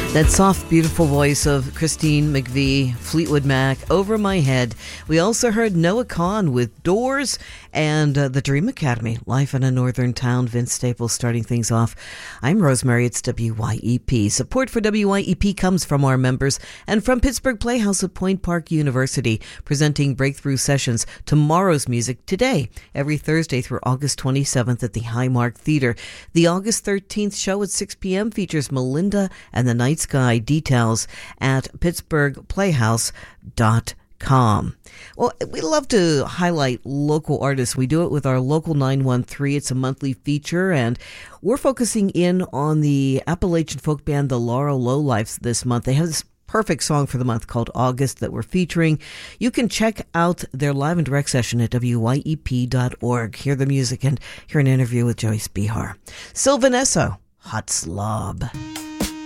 That soft, beautiful voice of Christine McVie, Fleetwood Mac, Over My Head. We also heard Noah Kahan with Doors and the Dream Academy, Life in a Northern Town. Vince Staples starting things off. I'm Rosemary. It's WYEP. Support for WYEP comes from our members and from Pittsburgh Playhouse at Point Park University, presenting breakthrough sessions. Tomorrow's music today, every Thursday through August 27th at the Highmark Theater. The August 13th show at 6 p.m. features Melinda and the Night Sky. Details at pittsburghplayhouse.com. Well, we love to highlight local artists. We do it with our Local 913. It's a monthly feature, and we're focusing in on the Appalachian folk band, the Laurel Lowlifes, this month. They have this perfect song for the month called August that we're featuring. You can check out their live and direct session at wyep.org. Hear the music and hear an interview with Joyce Behar. Sylvan Esso, Hot Slob.